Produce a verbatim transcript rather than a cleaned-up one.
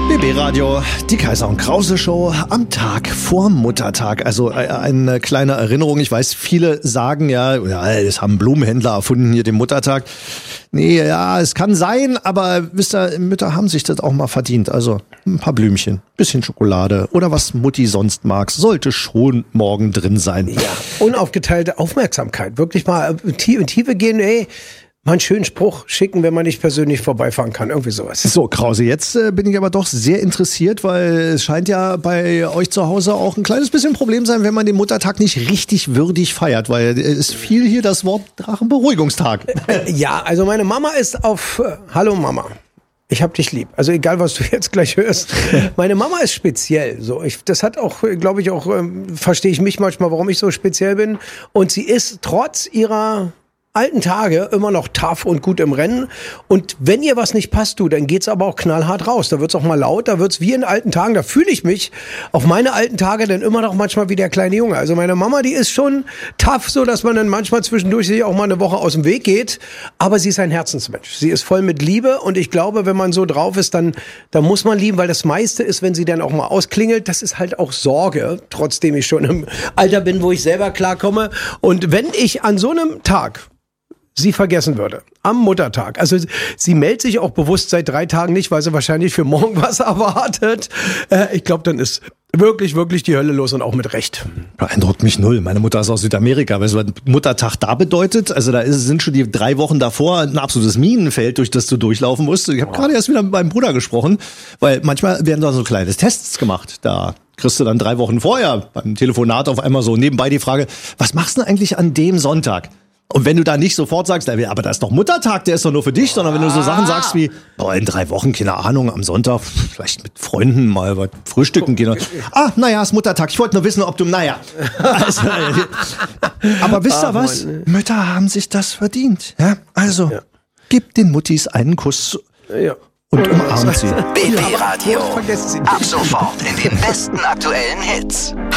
B B-Radio, die Kaiser und Krause Show am Tag vor Muttertag. Also äh, eine kleine Erinnerung. Ich weiß, viele sagen ja, ja, es haben Blumenhändler erfunden hier den Muttertag. Nee, ja, es kann sein, aber wisst ihr, Mütter haben sich das auch mal verdient. Also ein paar Blümchen, bisschen Schokolade oder was Mutti sonst mag, sollte schon morgen drin sein. Ja, unaufgeteilte Aufmerksamkeit. Wirklich mal in die Tiefe gehen, ey. Mal einen schönen Spruch schicken, wenn man nicht persönlich vorbeifahren kann. Irgendwie sowas. So, Krause, jetzt äh, bin ich aber doch sehr interessiert, weil es scheint ja bei euch zu Hause auch ein kleines bisschen Problem sein, wenn man den Muttertag nicht richtig würdig feiert, weil es fiel hier das Wort Drachenberuhigungstag. Äh, ja, also meine Mama ist auf äh, Hallo Mama. Ich hab dich lieb. Also egal, was du jetzt gleich hörst. Meine Mama ist speziell. So, ich, das hat auch, glaube ich, auch, ähm, verstehe ich mich manchmal, warum ich so speziell bin. Und sie ist trotz ihrer alten Tage immer noch tough und gut im Rennen. Und wenn ihr was nicht passt, du, dann geht's aber auch knallhart raus. Da wird's auch mal laut, da wird's wie in alten Tagen. Da fühle ich mich auf meine alten Tage dann immer noch manchmal wie der kleine Junge. Also meine Mama, die ist schon tough, so dass man dann manchmal zwischendurch sich auch mal eine Woche aus dem Weg geht. Aber sie ist ein Herzensmensch. Sie ist voll mit Liebe und ich glaube, wenn man so drauf ist, dann, dann muss man lieben, weil das meiste ist, wenn sie dann auch mal ausklingelt, das ist halt auch Sorge, trotzdem ich schon im Alter bin, wo ich selber klarkomme. Und wenn ich an so einem Tag sie vergessen würde, am Muttertag. Also sie meldet sich auch bewusst seit drei Tagen nicht, weil sie wahrscheinlich für morgen was erwartet. Äh, ich glaube, dann ist wirklich, wirklich die Hölle los und auch mit Recht. Beeindruckt mich null. Meine Mutter ist aus Südamerika. Weißt du, was Muttertag da bedeutet? Also da ist, sind schon die drei Wochen davor ein absolutes Minenfeld, durch das du durchlaufen musst. Ich habe oh. gerade erst wieder mit meinem Bruder gesprochen, weil manchmal werden da so kleine Tests gemacht. Da kriegst du dann drei Wochen vorher beim Telefonat auf einmal so nebenbei die Frage, was machst du denn eigentlich an dem Sonntag? Und wenn du da nicht sofort sagst, aber das ist doch Muttertag, der ist doch nur für dich, sondern wenn du so Sachen sagst wie, boah, in drei Wochen, keine Ahnung, am Sonntag vielleicht mit Freunden mal was frühstücken gehen. Ah, naja, ist Muttertag. Ich wollte nur wissen, ob du, naja. Also, aber wisst ihr was? Mütter haben sich das verdient. Ja? Also, ja. Gib den Muttis einen Kuss. Ja. Und umarmt sie. B B-Radio. Ab sofort in den besten aktuellen Hits.